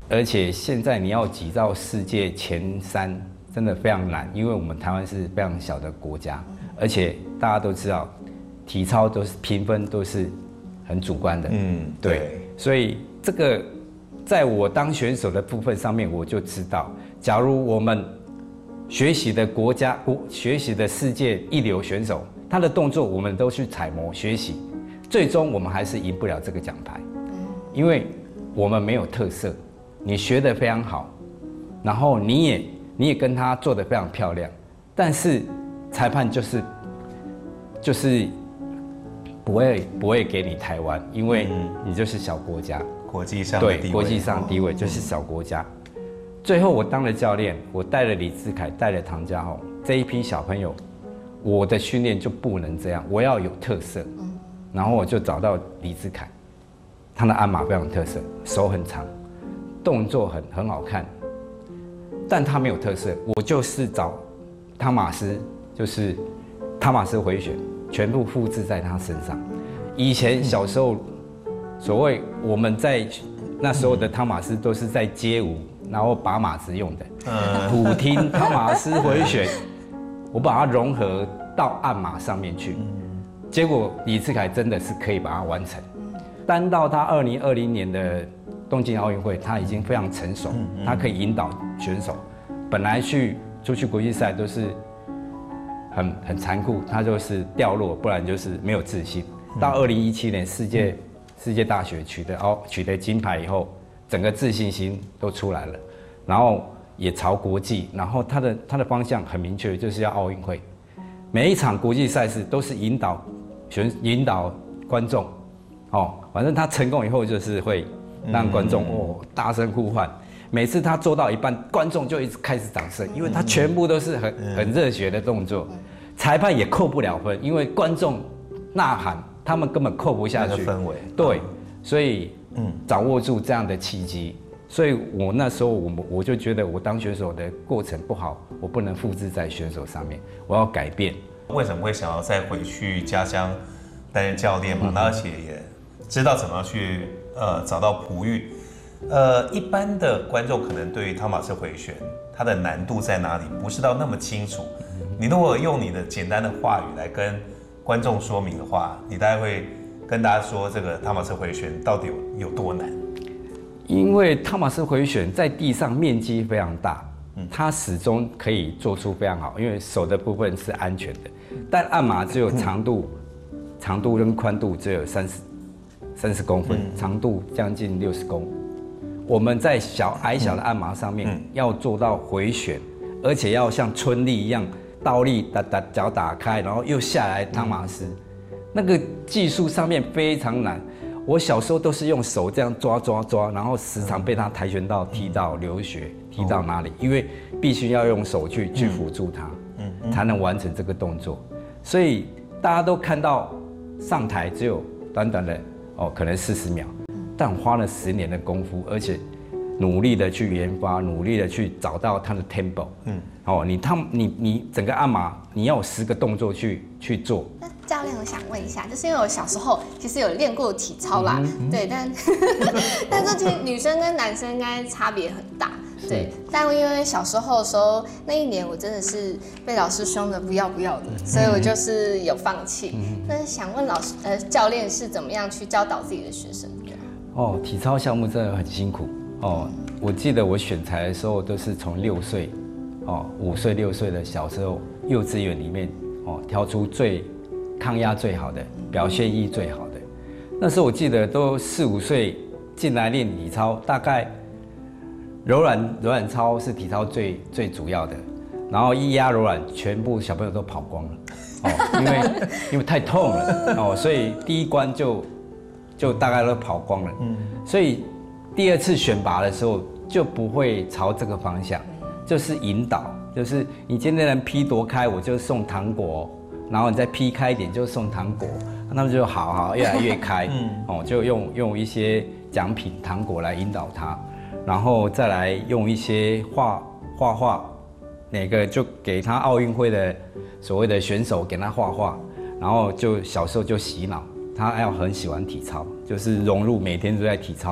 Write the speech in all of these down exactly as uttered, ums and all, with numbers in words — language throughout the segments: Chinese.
而且现在你要挤到世界前三，真的非常难，因为我们台湾是非常小的国家，而且大家都知道，体操都是评分都是很主观的，嗯，对，对，所以这个在我当选手的部分上面，我就知道，假如我们学习的国家、国学习的世界一流选手，他的动作我们都去揣摩学习，最终我们还是赢不了这个奖牌，因为我们没有特色。你学得非常好，然后你也你也跟他做得非常漂亮，但是裁判就是就是不会不会给你台湾，因为你就是小国家， 国际上的地位， 对，国际上地位就是小国家。最后我当了教练，我带了李智凯，带了唐家宏这一批小朋友，我的训练就不能这样，我要有特色。然后我就找到李智凯，他的鞍马非常有特色，手很长。动作很很好看，但他没有特色。我就是找汤马斯，就是汤马斯回旋，全部复制在他身上。以前小时候，所谓我们在那时候的汤马斯都是在街舞，然后把马子用的，普听汤马斯回旋，我把它融合到鞍马上面去。结果李智凯真的是可以把它完成。单到他二零二零年的东京奥运会，他已经非常成熟，他可以引导选手。本来去出去国际赛都是很很残酷，他就是掉落，不然就是没有自信。到二零一七年世界世界大学取得哦取得金牌以后，整个自信心都出来了，然后也朝国际，然后他的他的方向很明确，就是要奥运会。每一场国际赛事都是引导选引导观众，哦，反正他成功以后就是会让观众哦大声呼唤。每次他做到一半，观众就一直开始掌声，因为他全部都是很很热血的动作，裁判也扣不了分，因为观众呐喊，他们根本扣不下去。 那个氛围， 对，所以嗯，掌握住这样的契机，所以我那时候我我就觉得我当选手的过程不好，我不能复制在选手上面，我要改变。 为什么会想要再回去家乡担任教练嘛？嗯、而且也知道怎么去呃找到璞玉。呃，一般的观众可能对于汤马斯回旋它的难度在哪里不是到那么清楚。你如果用你的简单的话语来跟观众说明的话，你大概会跟大家说这个汤马斯回旋到底有有多难？ 因为汤马斯回旋在地上面积非常大，它始终可以做出非常好，因为手的部分是安全的，但鞍马只有长度，长度跟宽度只有三十三十公分，长度将近六十公。我们在小矮小的鞍马上面要做到回旋，而且要像春丽一样倒立打打脚打开，然后又下来汤马斯，那个技术上面非常难。我小时候都是用手这样抓抓抓，然后时常被他跆拳道踢到流血，踢到哪里？因为必须要用手去去辅助他，才能完成这个动作。所以大家都看到上台只有短短的哦，可能四十秒。但花了十年的功夫，而且努力的去研发，努力的去找到它的 tempo。嗯，哦，你他你你整个鞍马，你要有十个动作去去做。 那教练，我想问一下，就是因为我小时候其实有练过体操啦，嗯嗯、对，但但这其实女生跟男生应该差别很大。对，但因为小时候的时候，那一年我真的是被老师凶的不要不要的，所以我就是有放弃。那想问老师，呃，教练是怎么样去教导自己的学生的？ 哦，体操项目真的很辛苦哦。我记得我选材的时候都是从六岁，哦，五岁六岁的小时候，幼稚园里面哦挑出最抗压最好的、表现力最好的。那时候我记得都四五岁进来练体操，大概。柔软柔软操是体操最最主要的，然后一压柔软，全部小朋友都跑光了，哦，因为因为太痛了哦，所以第一关就就大概都跑光了，嗯，所以第二次选拔的时候就不会朝这个方向，就是引导，就是你今天能劈多开，我就送糖果，然后你再劈开一点就送糖果，他们就好好越来越开，嗯，哦，就用用一些奖品糖果来引导他。然后再来用一些画画画，哪个就给他奥运会的所谓的选手给他画画，然后就小时候就洗脑，他要很喜欢体操，就是融入每天都在体操，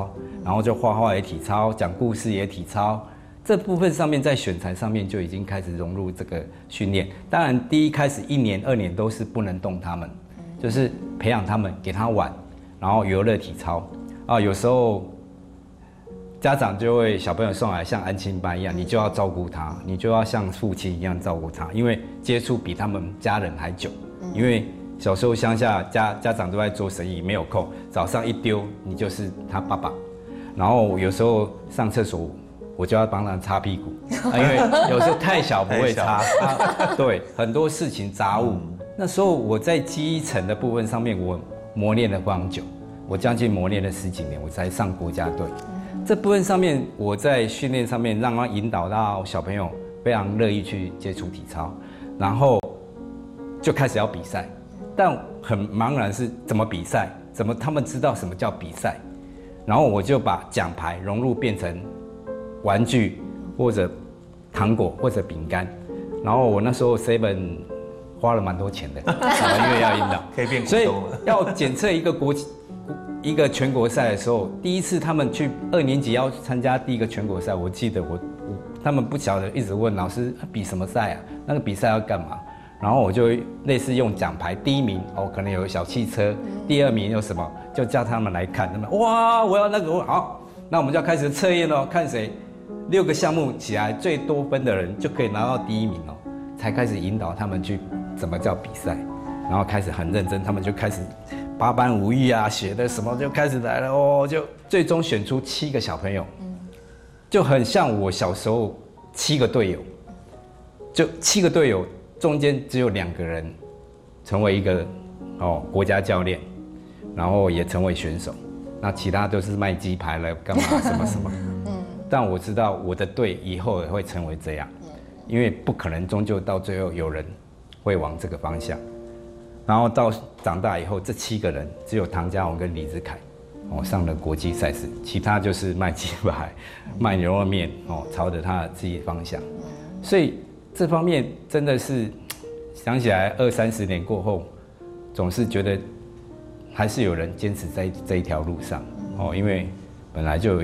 然后就画画也体操，讲故事也体操。这部分上面在选材上面就已经开始融入这个训练。当然，第一开始一年、二年都是不能动他们，就是培养他们，给他玩，然后游乐体操啊。有时候家长就会小朋友送来像安亲班一样，你就要照顾他，你就要像父亲一样照顾他，因为接触比他们家人还久。因为小时候乡下家家长都在做生意，没有空，早上一丢你就是他爸爸，然后有时候上厕所。我就要帮他擦屁股，啊、因为有时候太小不会擦，啊、对，很多事情杂物。嗯、那时候我在基层的部分上面，我磨练了非常久，我将近磨练了十几年，我才上国家队。嗯、这部分上面，我在训练上面让他引导到小朋友非常乐意去接触体操，然后就开始要比赛，但很茫然是怎么比赛，怎么他们知道什么叫比赛，然后我就把奖牌融入变成。玩具或者糖果或者饼干，然后我那时候 seven 花了蛮多钱的，因为要引导， 可以变股东了。 所以要检测一个国一个全国赛的时候，第一次他们去二年级要参加第一个全国赛，我记得我我他们不晓得一直问老师、啊、比什么赛啊？那个比赛要干嘛？然后我就类似用奖牌，第一名哦可能有小汽车，第二名有什么，就叫他们来看，他们哇我要那个好，那我们就要开始测验哦，看谁。六个项目起来最多分的人就可以拿到第一名哦，才开始引导他们去怎么叫比赛，然后开始很认真，他们就开始八般武艺啊，写的什么就开始来了哦，就最终选出七个小朋友，就很像我小时候七个队友，就七个队友中间只有两个人成为一个哦国家教练，然后也成为选手，那其他都是卖鸡排了干嘛什么什么。但我知道我的队以后也会成为这样，因为不可能终究到最后有人会往这个方向。然后到长大以后，这七个人只有唐家宏跟李志凯哦上了国际赛事，其他就是卖鸡排、卖牛肉面哦，朝着他的自己方向。所以这方面真的是想起来二三十年过后，总是觉得还是有人坚持在这一条路上哦，因为本来就有。